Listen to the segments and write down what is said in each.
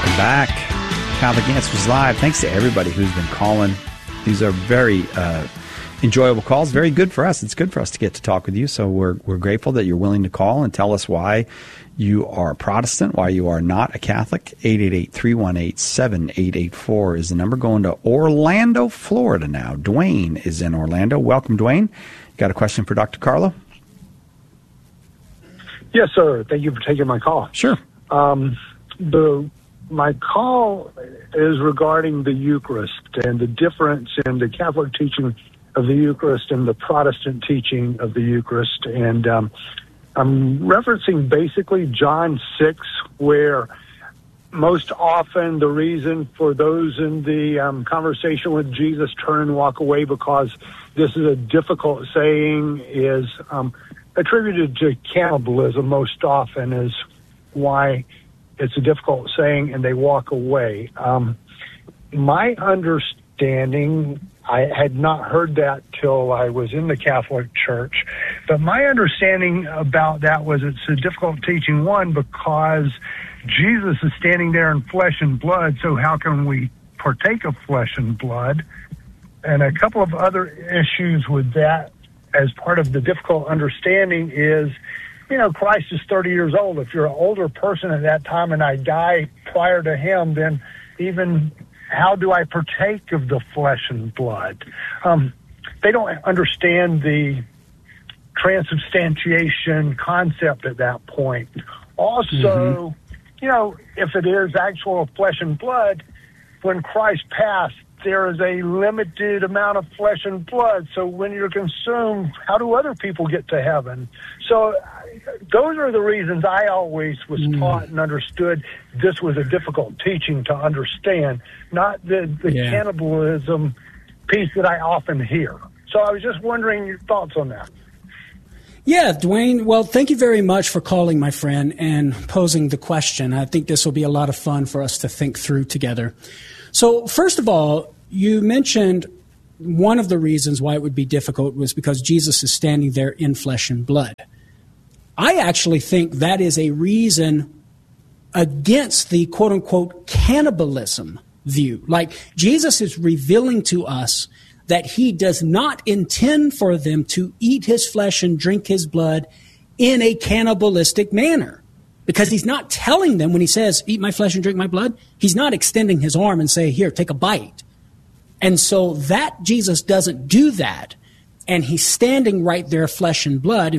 Welcome back. Catholic Answers Live. Thanks to everybody who's been calling. These are very enjoyable calls. Very good for us. It's good for us to get to talk with you. So we're grateful that you're willing to call and tell us why you are a Protestant, why you are not a Catholic. 888-318-7884 is the number. Going to Orlando, Florida now. Dwayne is in Orlando. Welcome, Dwayne. Got a question for Dr. Carlo? Yes, sir. Thank you for taking my call. Sure. My call is regarding the Eucharist and the difference in the Catholic teaching of the Eucharist and the Protestant teaching of the Eucharist. And I'm referencing basically John 6, where most often the reason for those in the conversation with Jesus turn and walk away because this is a difficult saying is attributed to cannibalism most often is why it's a difficult saying, and they walk away. My understanding, I had not heard that till I was in the Catholic Church, but my understanding about that was it's a difficult teaching, one, because Jesus is standing there in flesh and blood, so how can we partake of flesh and blood? And a couple of other issues with that as part of the difficult understanding is, Christ is 30 years old. If you're an older person at that time and I die prior to him, then even how do I partake of the flesh and blood? They don't understand the transubstantiation concept at that point. Also, if it is actual flesh and blood, when Christ passed, there is a limited amount of flesh and blood. So when you're consumed, how do other people get to heaven? So those are the reasons I always was taught and understood this was a difficult teaching to understand, not the cannibalism piece that I often hear. So I was just wondering your thoughts on that. Yeah, Dwayne, well, thank you very much for calling, my friend, and posing the question. I think this will be a lot of fun for us to think through together. So, first of all, you mentioned one of the reasons why it would be difficult was because Jesus is standing there in flesh and blood. I actually think that is a reason against the quote-unquote cannibalism view. Like, Jesus is revealing to us that he does not intend for them to eat his flesh and drink his blood in a cannibalistic manner. Because he's not telling them when he says, eat my flesh and drink my blood, he's not extending his arm and say, here, take a bite. And so that Jesus doesn't do that, and he's standing right there, flesh and blood,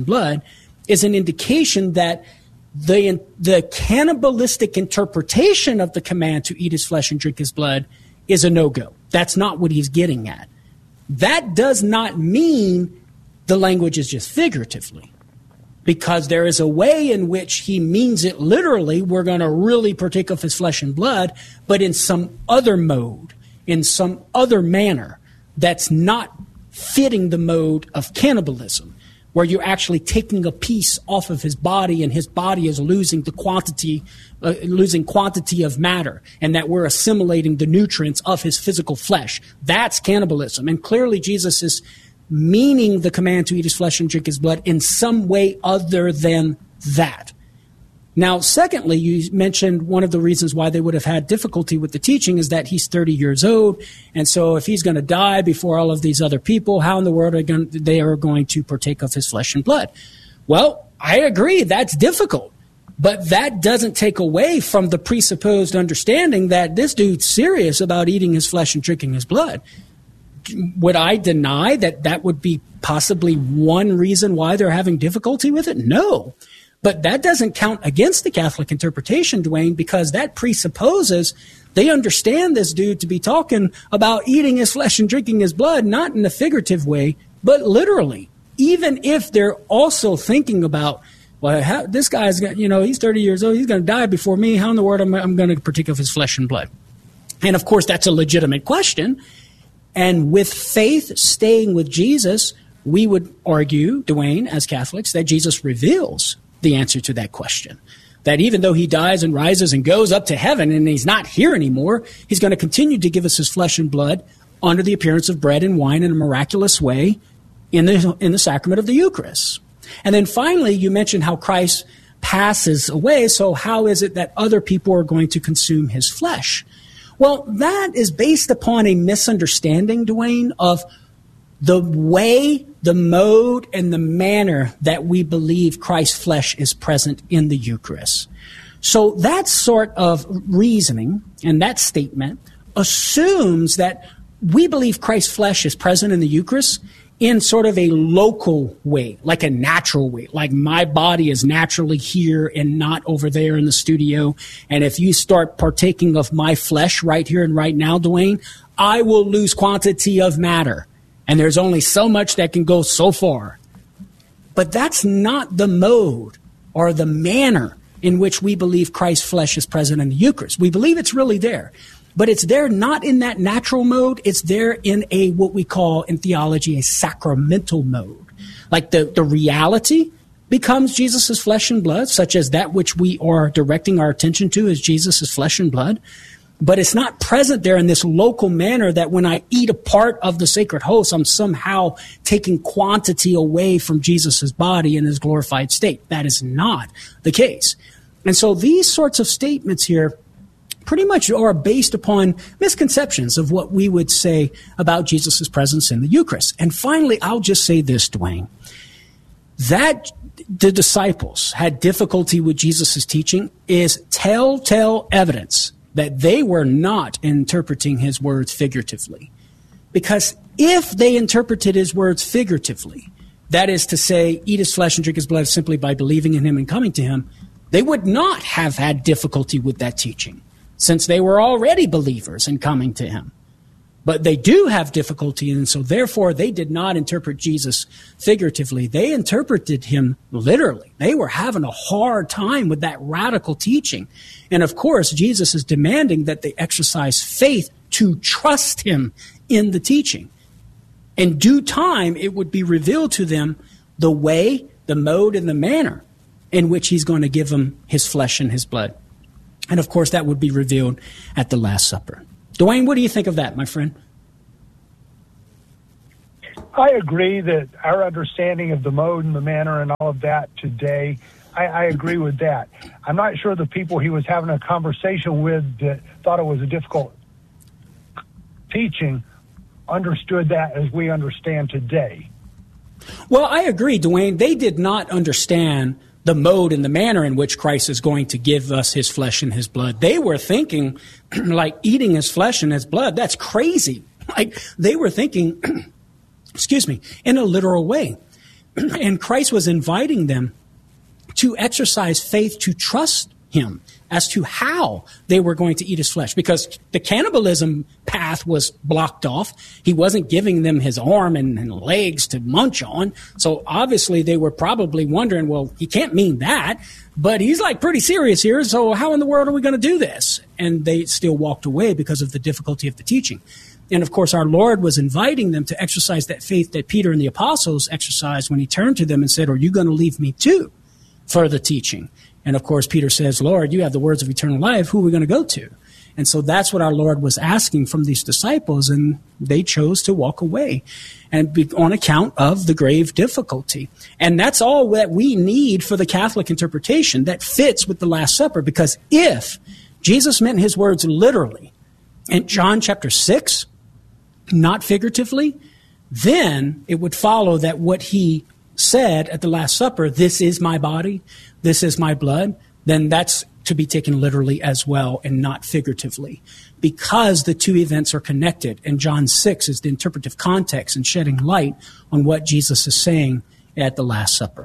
is an indication that the cannibalistic interpretation of the command to eat his flesh and drink his blood is a no-go. That's not what he's getting at. That does not mean the language is just figuratively, because there is a way in which he means it literally. We're going to really partake of his flesh and blood, but in some other mode, in some other manner that's not fitting the mode of cannibalism, where you're actually taking a piece off of his body and his body is losing quantity of matter, and that we're assimilating the nutrients of his physical flesh. That's cannibalism. And clearly Jesus is meaning the command to eat his flesh and drink his blood in some way other than that. Now, secondly, you mentioned one of the reasons why they would have had difficulty with the teaching is that he's 30 years old. And so if he's going to die before all of these other people, how in the world are they going to partake of his flesh and blood? Well, I agree. That's difficult. But that doesn't take away from the presupposed understanding that this dude's serious about eating his flesh and drinking his blood. Would I deny that that would be possibly one reason why they're having difficulty with it? No. But that doesn't count against the Catholic interpretation, Dwayne, because that presupposes they understand this dude to be talking about eating his flesh and drinking his blood, not in a figurative way, but literally. Even if they're also thinking about, well, this guy's got, he's 30 years old, he's going to die before me. How in the world am I going to partake of his flesh and blood? And of course, that's a legitimate question. And with faith staying with Jesus, we would argue, Dwayne, as Catholics, that Jesus reveals the answer to that question. That even though he dies and rises and goes up to heaven and he's not here anymore, he's going to continue to give us his flesh and blood under the appearance of bread and wine in a miraculous way in the sacrament of the Eucharist. And then finally, you mentioned how Christ passes away, so how is it that other people are going to consume his flesh? Well, that is based upon a misunderstanding, Dwayne, of the way, the mode, and the manner that we believe Christ's flesh is present in the Eucharist. So that sort of reasoning and that statement assumes that we believe Christ's flesh is present in the Eucharist in sort of a local way, like a natural way, like my body is naturally here and not over there in the studio. And if you start partaking of my flesh right here and right now, Dwayne, I will lose quantity of matter. And there's only so much that can go so far. But that's not the mode or the manner in which we believe Christ's flesh is present in the Eucharist. We believe it's really there. But it's there not in that natural mode. It's there in a, what we call in theology, a sacramental mode. Like the reality becomes Jesus' flesh and blood, such as that which we are directing our attention to is Jesus' flesh and blood. But it's not present there in this local manner that when I eat a part of the sacred host, I'm somehow taking quantity away from Jesus' body in his glorified state. That is not the case. And so these sorts of statements here pretty much are based upon misconceptions of what we would say about Jesus' presence in the Eucharist. And finally, I'll just say this, Dwayne, that the disciples had difficulty with Jesus' teaching is telltale evidence that they were not interpreting his words figuratively. Because if they interpreted his words figuratively, that is to say, eat his flesh and drink his blood simply by believing in him and coming to him, they would not have had difficulty with that teaching, since they were already believers and coming to him. But they do have difficulty, and so therefore they did not interpret Jesus figuratively. They interpreted him literally. They were having a hard time with that radical teaching. And of course, Jesus is demanding that they exercise faith to trust him in the teaching. In due time, it would be revealed to them the way, the mode, and the manner in which he's going to give them his flesh and his blood. And of course, that would be revealed at the Last Supper. Dwayne, what do you think of that, my friend? I agree that our understanding of the mode and the manner and all of that today, I agree with that. I'm not sure the people he was having a conversation with that thought it was a difficult teaching understood that as we understand today. Well, I agree, Dwayne. They did not understand the mode and the manner in which Christ is going to give us his flesh and his blood. They were thinking, like, eating his flesh and his blood, that's crazy. Like, they were thinking, excuse me, in a literal way. And Christ was inviting them to exercise faith to trust him as to how they were going to eat his flesh, because the cannibalism path was blocked off. He wasn't giving them his arm and legs to munch on. So obviously they were probably wondering, well, he can't mean that, but he's like pretty serious here. So how in the world are we going to do this? And they still walked away because of the difficulty of the teaching. And of course, our Lord was inviting them to exercise that faith that Peter and the apostles exercised when he turned to them and said, are you going to leave me too for the teaching? And of course, Peter says, Lord, you have the words of eternal life. Who are we going to go to? And so that's what our Lord was asking from these disciples, and they chose to walk away and on account of the grave difficulty. And that's all that we need for the Catholic interpretation that fits with the Last Supper, because if Jesus meant his words literally in John chapter 6, not figuratively, then it would follow that what he said at the Last Supper, this is my body, this is my blood, then that's to be taken literally as well and not figuratively, because the two events are connected. And John 6 is the interpretive context and shedding light on what Jesus is saying at the Last Supper.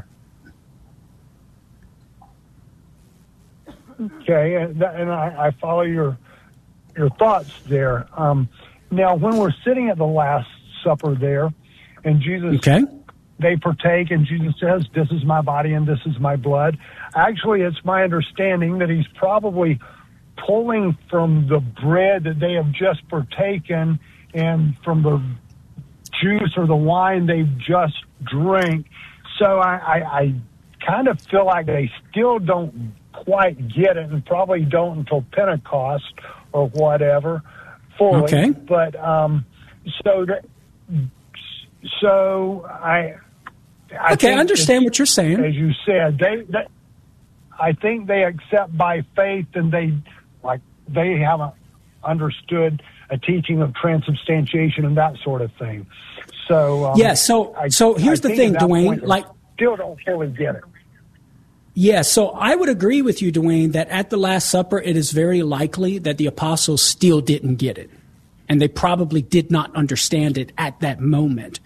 Okay, and I follow your thoughts there. Now, when we're sitting at the Last Supper there, and Jesus, they partake, and Jesus says, this is my body and this is my blood. Actually, it's my understanding that he's probably pulling from the bread that they have just partaken and from the juice or the wine they've just drank. So I kind of feel like they still don't quite get it, and probably don't until Pentecost or whatever fully. Okay. But so I understand what you're saying. As you said, I think they accept by faith, and they haven't understood a teaching of transubstantiation and that sort of thing. So So here's the thing, Dwayne. Still don't fully get it. Yeah, so I would agree with you, Dwayne, that at the Last Supper, it is very likely that the apostles still didn't get it. And they probably did not understand it at that moment.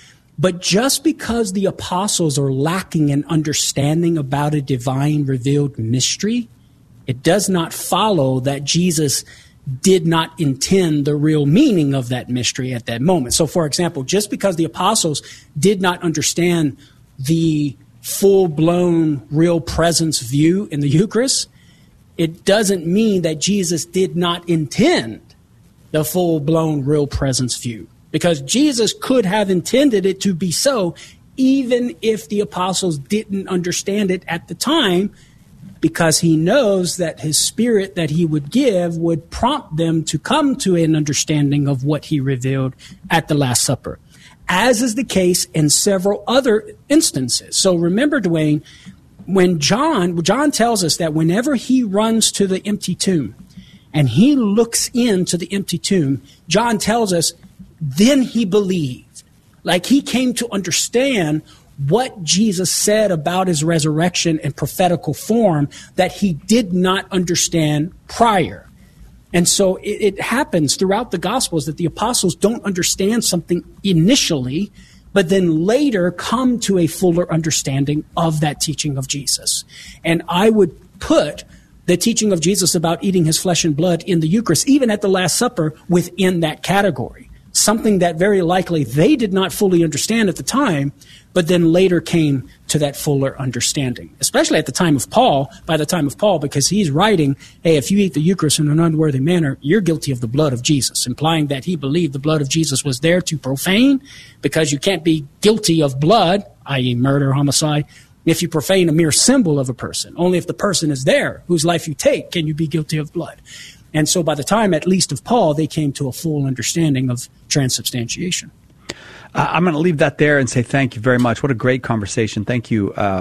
But just because the apostles are lacking in understanding about a divine revealed mystery, it does not follow that Jesus did not intend the real meaning of that mystery at that moment. So, for example, just because the apostles did not understand the full-blown real presence view in the Eucharist, it doesn't mean that Jesus did not intend the full-blown real presence view, because Jesus could have intended it to be so even if the apostles didn't understand it at the time, because he knows that his Spirit that he would give would prompt them to come to an understanding of what he revealed at the Last Supper, as is the case in several other instances. So remember, Dwayne, when John tells us that whenever he runs to the empty tomb and he looks into the empty tomb, John tells us, then he believed. Like he came to understand what Jesus said about his resurrection in prophetical form that he did not understand prior. And so it happens throughout the Gospels that the apostles don't understand something initially, but then later come to a fuller understanding of that teaching of Jesus. And I would put the teaching of Jesus about eating his flesh and blood in the Eucharist, even at the Last Supper, within that category. Something that very likely they did not fully understand at the time, but then later came to that fuller understanding, especially at the time of Paul, because he's writing, hey, if you eat the Eucharist in an unworthy manner, you're guilty of the blood of Jesus, implying that he believed the blood of Jesus was there to profane, because you can't be guilty of blood, i.e. murder, homicide, if you profane a mere symbol of a person. Only if the person is there, whose life you take, can you be guilty of blood. And so by the time, at least, of Paul, they came to a full understanding of transubstantiation. I'm going to leave that there and say thank you very much. What a great conversation. Thank you,